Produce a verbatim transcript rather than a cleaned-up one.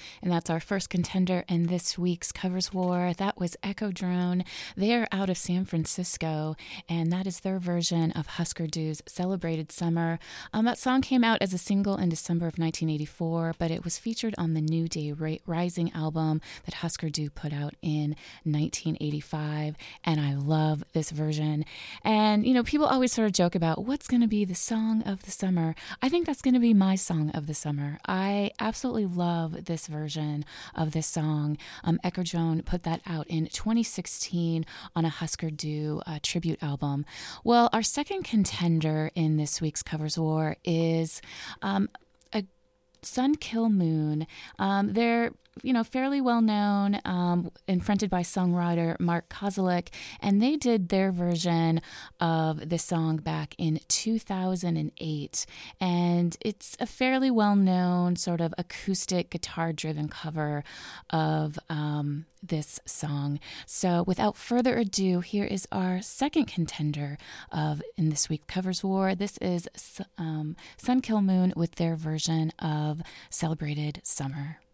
And that's our first contender in this week's Covers War. That was Echo Drone. They're out of San Francisco, and that is their version of Husker Du's Celebrated Summer. Um, that song came out as a single in December of nineteen eighty-four, but it was featured on the New Day Rising album that Husker Du put out in nineteen eighty-five, and I love this version. And, you know, people always sort of joke about what's going to be the song of the summer. I think that's going to be my song of the summer. I absolutely love this version of this song. Um, Echo Drone put that out in twenty sixteen on a Husker Du uh, tribute album. Well, our second contender in this week's Covers War is um, a Sun Kil Moon. Um, they're you know, fairly well known, um, and fronted by songwriter Mark Kozelek, and they did their version of this song back in two thousand eight, and it's a fairly well known sort of acoustic guitar-driven cover of um, this song. So without further ado, here is our second contender of in this week's Covers War. This is um, Sun Kil Moon with their version of Celebrated Summer.